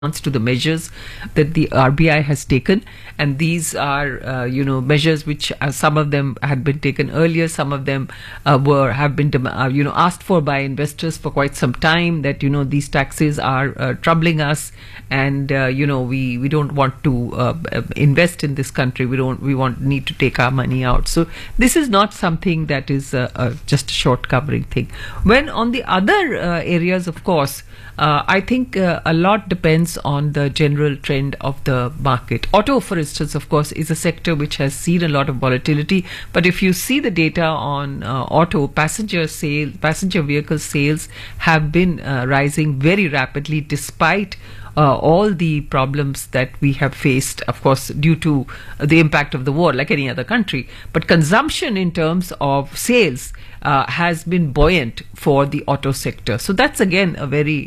to the measures that the RBI has taken, and these are measures which some of them had been taken earlier, some of them have been asked for by investors for quite some time, that these taxes are troubling us, and we don't want to invest in this country, we need to take our money out. So this is not something that is just a short covering thing. When on the other areas, of course, I think a lot depends on the general trend of the market. Auto, for instance, of course, is a sector which has seen a lot of volatility. But if you see the data on auto, passenger vehicle sales have been rising very rapidly despite all the problems that we have faced, of course, due to the impact of the war, like any other country. But consumption in terms of sales has been buoyant for the auto sector. So that's again a very,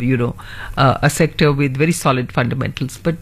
a sector with very solid fundamentals. But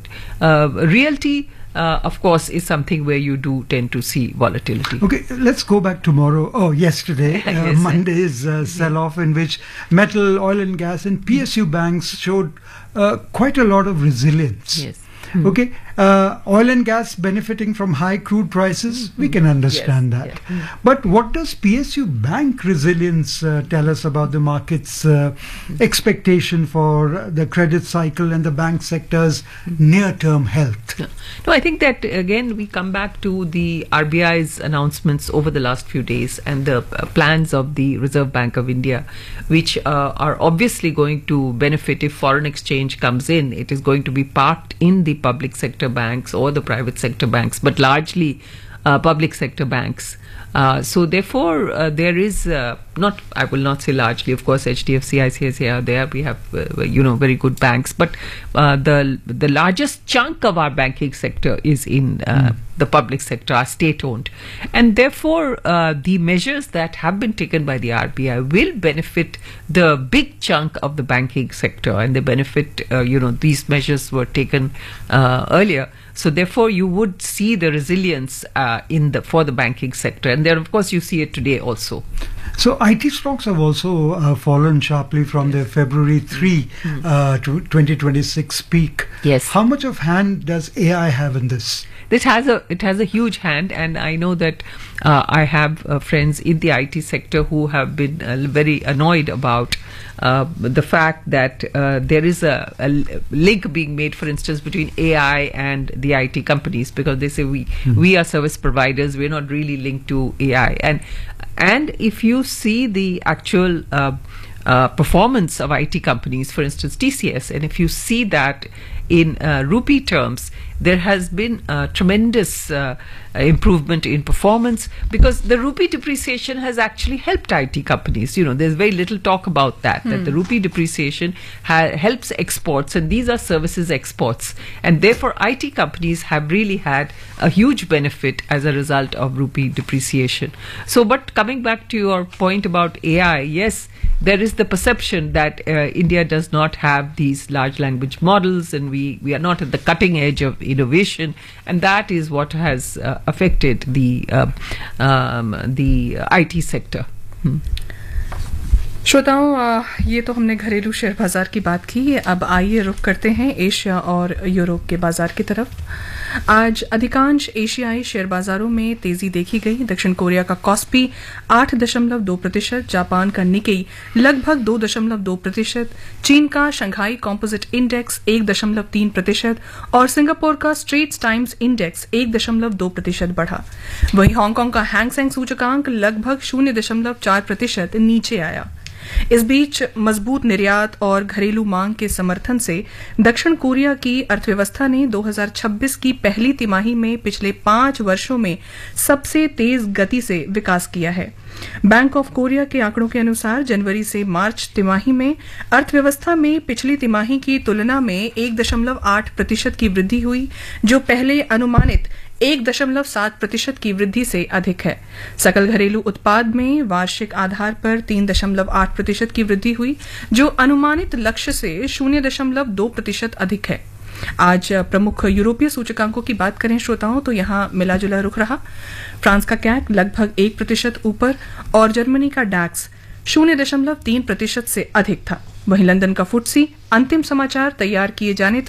realty, of course, is something where you do tend to see volatility. Okay, let's go back yesterday, Yes, Monday's sell-off, in which metal, oil and gas and PSU banks showed quite a lot of resilience. Yes. Okay, oil and gas benefiting from high crude prices, we can understand that. Yeah. But what does PSU bank resilience tell us about the market's expectation for the credit cycle and the bank sector's near-term health? No, I think that again we come back to the RBI's announcements over the last few days and the plans of the Reserve Bank of India, which are obviously going to benefit if foreign exchange comes in. It is going to be parked in the public sector banks or the private sector banks, but largely public sector banks. So therefore, there is I will not say largely, of course, HDFC, ICICI are there. We have, very good banks. But the largest chunk of our banking sector is in the public sector, are state-owned. And therefore, the measures that have been taken by the RBI will benefit the big chunk of the banking sector. And they benefit, these measures were taken earlier. So therefore, you would see the resilience for the banking sector. And there, of course, you see it today also. So IT stocks have also fallen sharply from their February 3 to 2026 peak. Yes. How much of hand does AI have in this? It has a huge hand, and I know that I have friends in the IT sector who have been very annoyed about the fact that there is a link being made, for instance, between AI and the IT companies, because they say we are service providers, we're not really linked to AI. And if you see the actual performance of IT companies, for instance TCS, and if you see that in rupee terms, there has been tremendous improvement in performance, because the rupee depreciation has actually helped IT companies. There's very little talk about that the rupee depreciation helps exports, and these are services exports, and therefore IT companies have really had a huge benefit as a result of rupee depreciation. So, but coming back to your point about AI, yes, there is the perception that India does not have these large language models, and we are not at the cutting edge of innovation, and that is what has affected the IT sector. श्रोताओं, ये तो हमने घरेलू share बाजार की बात की। अब आइए रुख करते हैं एशिया और यूरोप के बाजार की तरफ। आज अधिकांश एशियाई शेयर बाजारों में तेजी देखी गई। दक्षिण कोरिया का कॉस्पी 8.2%, जापान का निकेई लगभग 2.2%, चीन का शंघाई कॉम्पोजिट इंडेक्स 1.3% और सिंगापुर का स्ट्रेट्स टाइम्स इंडेक्स 1.2% बढ़ा। वहीं हांगकांग का हैंग सेंग सूचकांक लगभग 0.4% नीचे आया। इस बीच मजबूत निर्यात और घरेलू मांग के समर्थन से दक्षिण कोरिया की अर्थव्यवस्था ने 2026 की पहली तिमाही में पिछले 5 वर्षों में सबसे तेज गति से विकास किया है। बैंक ऑफ कोरिया के आंकड़ों के अनुसार जनवरी से मार्च तिमाही में अर्थव्यवस्था में पिछली तिमाही की तुलना में 1.8% की वृद्धि हुई, जो पहले अनुमानित 1.7% की वृद्धि से अधिक है। सकल घरेलू उत्पाद में वार्षिक आधार पर 3.8% की वृद्धि हुई, जो अनुमानित लक्ष्य से 0.2% अधिक है। आज प्रमुख यूरोपीय सूचकांकों की बात करें श्रोताओं, तो यहां मिला जुला रुख रहा। फ्रांस का कैक लगभग 1% ऊपर और जर्मनी का डैक्स 0.3% से अधिक था। वहीं लंदन का फुटसी अंतिम समाचार तैयार किए जाने